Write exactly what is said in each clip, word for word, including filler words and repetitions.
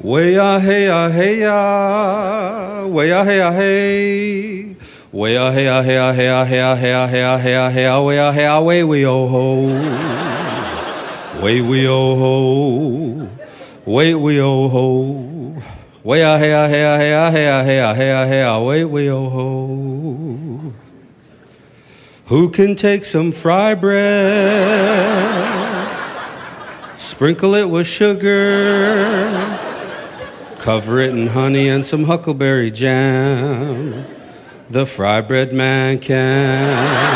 Way ah hey ah hey ah, way ah hey ah hey, way ah hey ah hey ah hey ah hey ah hey ah hey ah hey ah hey ah way ah hey ah way we oh ho, way we oh ho, way we oh ho, way ah hey ah hey ah hey ah hey ah hey ah hey ah hey ah way we oh ho. Who can take some fry bread, sprinkle it with sugar, cover it in honey and some huckleberry jam? The fry bread man can.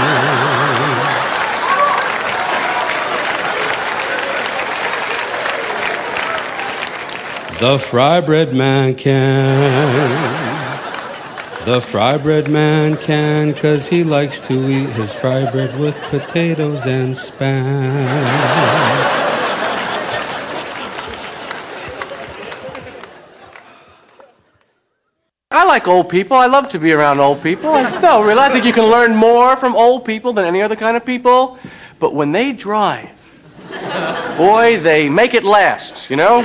The fry bread man can. The fry bread man can, 'cause he likes to eat his fry bread with potatoes and spam. I like old people. I love to be around old people. I, no, really, I think you can learn more from old people than any other kind of people. But when they drive, boy, they make it last, you know?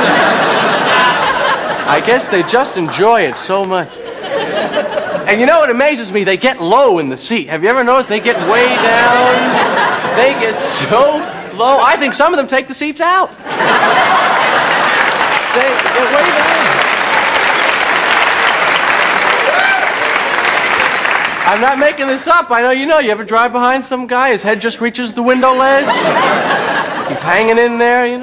I guess they just enjoy it so much. And you know what amazes me? They get low in the seat. Have you ever noticed they get way down? They get so low. I think some of them take the seats out. They get way down. I'm not making this up. I know you know. You ever drive behind some guy? His head just reaches the window ledge. He's hanging in there, you know.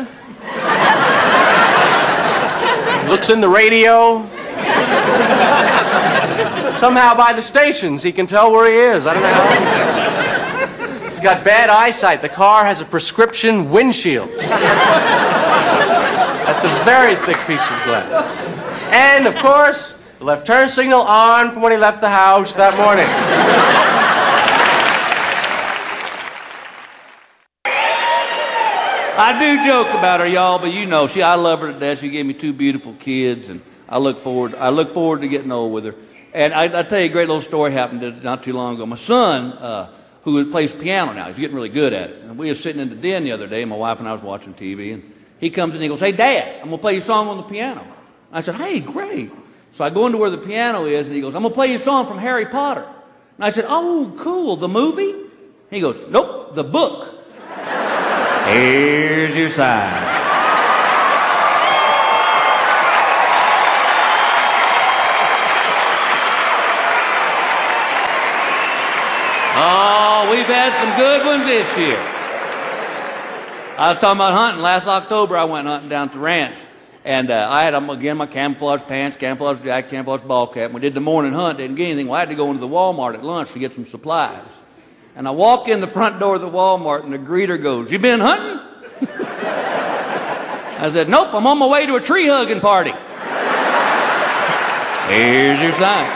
He looks in the radio. Somehow by the stations he can tell where he is. I don't know how. He's got bad eyesight. The car has a prescription windshield. That's a very thick piece of glass. And, of course, the left turn signal on from when he left the house that morning. I do joke about her, y'all, but you know, she, I love her to death. She gave me two beautiful kids, and I look forward, I look forward to getting old with her. And I, I tell you, a great little story happened not too long ago. My son, uh, who plays piano now, he's getting really good at it. And we were sitting in the den the other day, my wife and I was watching T V, and he comes in and he goes, "Hey, Dad, I'm going to play you a song on the piano." I said, "Hey, great." So I go into where the piano is, and he goes, "I'm going to play you a song from Harry Potter." And I said, "Oh, cool, the movie?" He goes, "Nope, the book." Here's your sign. Oh, we've had some good ones this year. I was talking about hunting. Last October, I went hunting down at the ranch. And uh, I had, um, again, my camouflage pants, camouflage jacket, camouflage ball cap. And we did the morning hunt. Didn't get anything. Well, I had to go into the Walmart at lunch to get some supplies. And I walk in the front door of the Walmart, and the greeter goes, "You been hunting?" I said, "Nope, I'm on my way to a tree hugging party." Here's your sign.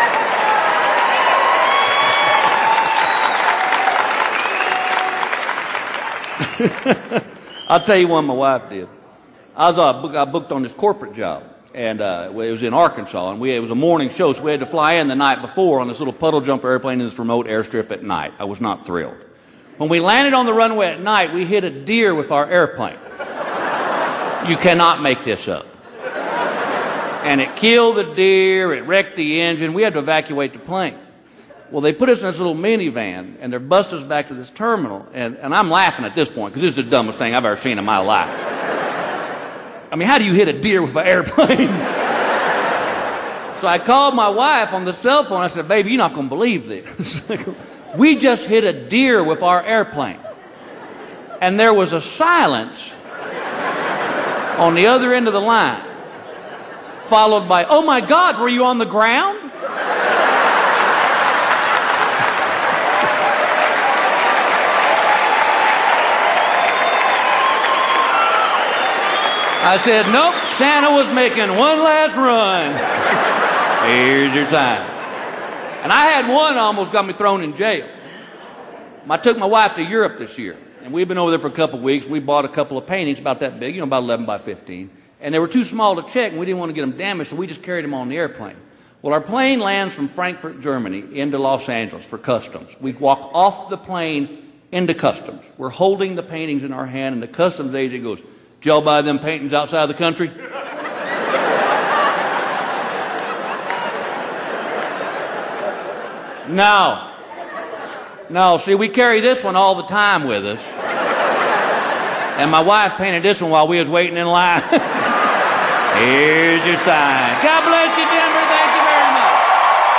I'll tell you one my wife did. I was uh, book, I booked on this corporate job, and uh, it was in Arkansas, and we, it was a morning show, so we had to fly in the night before on this little puddle jumper airplane in this remote airstrip at night. I was not thrilled. When we landed on the runway at night, we hit a deer with our airplane. You cannot make this up. And it killed the deer, it wrecked the engine. We had to evacuate the plane. Well, they put us in this little minivan, and they're busting us back to this terminal. And, and I'm laughing at this point, because this is the dumbest thing I've ever seen in my life. I mean, how do you hit a deer with an airplane? So I called my wife on the cell phone. I said, "Baby, you're not going to believe this. We just hit a deer with our airplane." And there was a silence on the other end of the line, followed by, "Oh, my God, were you on the ground?" I said, "Nope, Santa was making one last run." Here's your sign. And I had one almost got me thrown in jail. I took my wife to Europe this year, and we've been over there for a couple of weeks. We bought a couple of paintings about that big, you know, about eleven by fifteen. And they were too small to check, and we didn't want to get them damaged, so we just carried them on the airplane. Well, our plane lands from Frankfurt, Germany, into Los Angeles for customs. We walk off the plane into customs. We're holding the paintings in our hand, and the customs agent goes, "Did y'all buy them paintings outside of the country?" No. No, see, we carry this one all the time with us. And my wife painted this one while we was waiting in line. Here's your sign. God bless you, Denver. Thank